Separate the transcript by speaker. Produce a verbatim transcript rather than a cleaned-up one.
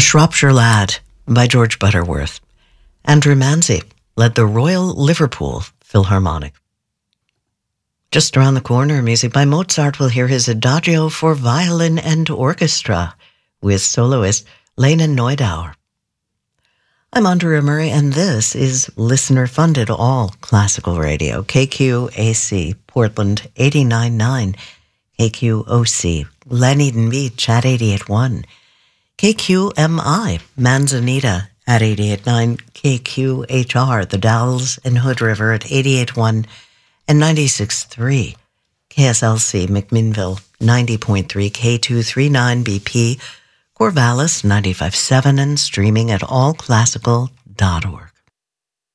Speaker 1: Shropshire Lad by George Butterworth. Andrew Manzi led the Royal Liverpool Philharmonic. Just around the corner, music by Mozart. We'll hear his Adagio for violin and orchestra with soloist Lena Neudauer. I'm Andrea Murray, and this is listener-funded all classical radio. K Q A C, Portland eighty-nine point nine. K Q O C, Glen Beach at eighty-eight point one. K Q M I, Manzanita at eighty-eight point nine. K Q H R, The Dalles and Hood River at eighty-eight point one and ninety-six point three. K S L C, McMinnville, ninety point three. K two thirty-nine B P, Corvallis, ninety-five point seven, and streaming at all classical dot org.